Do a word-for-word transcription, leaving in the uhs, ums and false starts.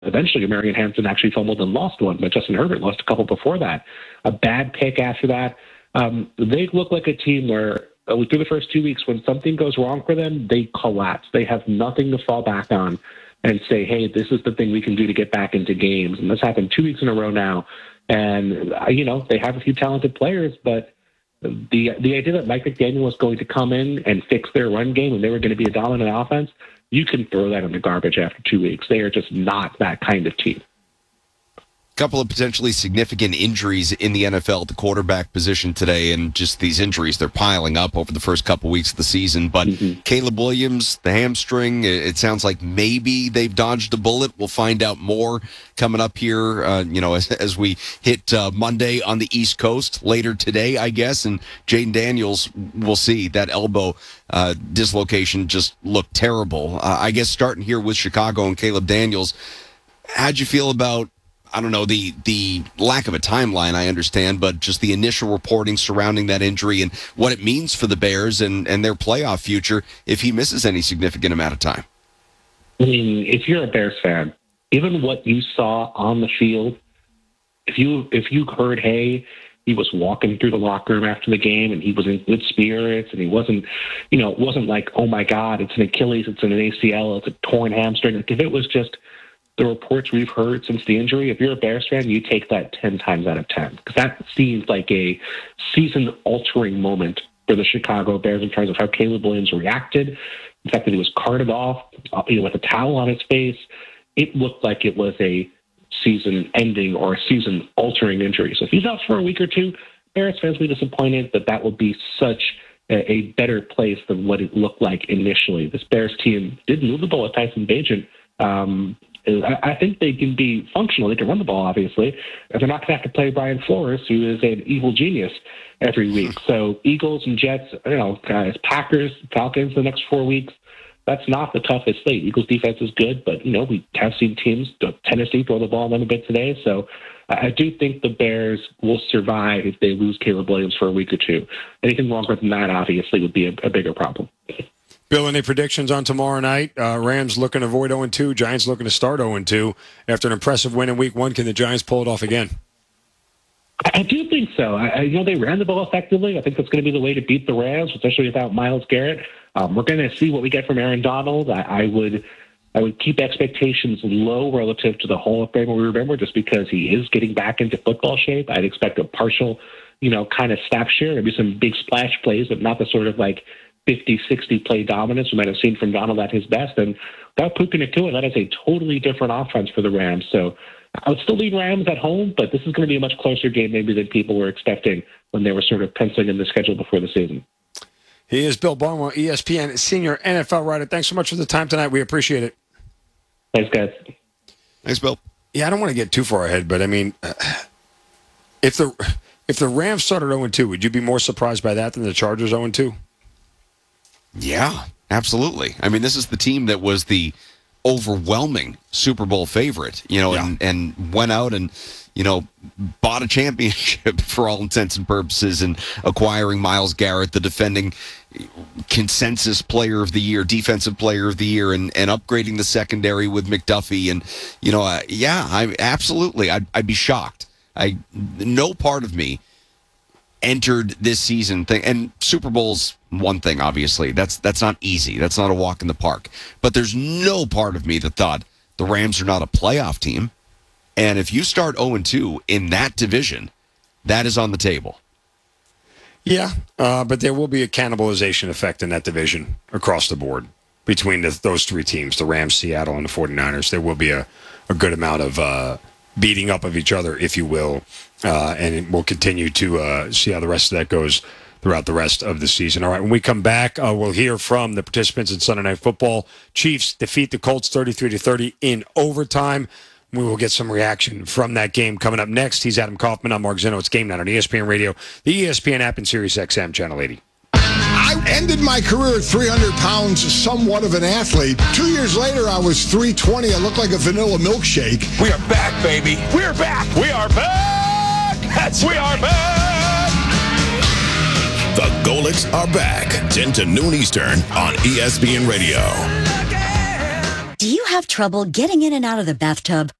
eventually Marion Hampton actually fumbled and lost one, but Justin Herbert lost a couple before that. A bad pick after that. Um, they look like a team where uh, through the first two weeks, when something goes wrong for them, they collapse. They have nothing to fall back on and say, hey, this is the thing we can do to get back into games. And this happened two weeks in a row now. And, uh, you know, they have a few talented players, but the the idea that Mike McDaniel was going to come in and fix their run game and they were going to be a dominant offense, you can throw that in the garbage after two weeks. They are just not that kind of team. Couple of potentially significant injuries in the N F L at the quarterback position today, and just these injuries, they're piling up over the first couple weeks of the season. But mm-hmm. Caleb Williams, the hamstring, it sounds like maybe they've dodged a bullet. We'll find out more coming up here, uh, you know, as, as we hit uh, Monday on the East Coast later today, I guess. And Jaden Daniels, we'll see. That elbow uh, dislocation just looked terrible. Uh, I guess starting here with Chicago and Caleb Daniels, how'd you feel about, I don't know, the the lack of a timeline, I understand, but just the initial reporting surrounding that injury and what it means for the Bears and, and their playoff future if he misses any significant amount of time? I mean, if you're a Bears fan, given what you saw on the field, if you if you heard, hey, he was walking through the locker room after the game and he was in good spirits and he wasn't, you know, it wasn't like, oh, my God, it's an Achilles, it's an A C L, it's a torn hamstring. Like if it was just the reports we've heard since the injury, if you're a Bears fan, you take that ten times out of ten, because that seems like a season-altering moment for the Chicago Bears in terms of how Caleb Williams reacted, the fact that he was carted off, you know, with a towel on his face. It looked like it was a season-ending or a season-altering injury. So if he's out for a week or two, Bears fans will be disappointed, but that will be such a, a better place than what it looked like initially. This Bears team did move the ball with Tyson Bagent. Um, I think they can be functional. They can run the ball, obviously. They're not going to have to play Brian Flores, who is an evil genius, every week. So Eagles and Jets, you know, guys, Packers, Falcons the next four weeks, that's not the toughest slate. Eagles defense is good, but, you know, we have seen teams, Tennessee, throw the ball a little bit today. So I do think the Bears will survive if they lose Caleb Williams for a week or two. Anything longer than that, obviously, would be a, a bigger problem. Bill, any predictions on tomorrow night? Uh, Rams looking to avoid oh and two. Giants looking to start oh and two. After an impressive win in week one, can the Giants pull it off again? I do think so. I, you know, they ran the ball effectively. I think that's going to be the way to beat the Rams, especially without Myles Garrett. Um, we're going to see what we get from Aaron Donald. I, I would I would keep expectations low relative to the Hall of Fame we remember, just because he is getting back into football shape. I'd expect a partial, you know, kind of snap share, maybe some big splash plays, but not the sort of like fifty, sixty play dominance we might have seen from Donald at his best. And without Puka Nacua, that is a totally different offense for the Rams. So I would still leave Rams at home, but this is going to be a much closer game maybe than people were expecting when they were sort of penciling in the schedule before the season. He is Bill Barnwell, E S P N senior N F L writer. Thanks so much for the time tonight. We appreciate it. Thanks, guys. Thanks, Bill. Yeah, I don't want to get too far ahead, but I mean, if the if the Rams started oh and two, would you be more surprised by that than the Chargers oh and two? Yeah, absolutely. I mean, this is the team that was the overwhelming Super Bowl favorite, you know, yeah. and, and went out and, you know, bought a championship for all intents and purposes, and acquiring Myles Garrett, the defending consensus player of the year, defensive player of the year, and, and upgrading the secondary with McDuffie. And, you know, uh, yeah, I absolutely, I'd, I'd be shocked. I no part of me entered this season thing, and Super Bowl's one thing, obviously. That's that's not easy. That's not a walk in the park. But there's no part of me that thought the Rams are not a playoff team. And if you start oh and two in that division, that is on the table. Yeah, uh, but there will be a cannibalization effect in that division across the board between the, those three teams, the Rams, Seattle, and the 49ers. There will be a, a good amount of uh, beating up of each other, if you will, uh, and we'll continue to uh, see how the rest of that goes throughout the rest of the season. All right, when we come back, uh, we'll hear from the participants in Sunday Night Football. Chiefs defeat the Colts thirty-three to thirty in overtime. We will get some reaction from that game coming up next. He's Adam Kaufman. I'm Mark Zinno. It's Game Night on E S P N Radio, the E S P N app, and Sirius X M Channel eighty. I ended my career at three hundred pounds, somewhat of an athlete. Two years later, I was three twenty. I looked like a vanilla milkshake. We are back, baby. We're back. We are back. That's we are back. The Golics are back. ten to noon Eastern on E S P N Radio. Do you have trouble getting in and out of the bathtub?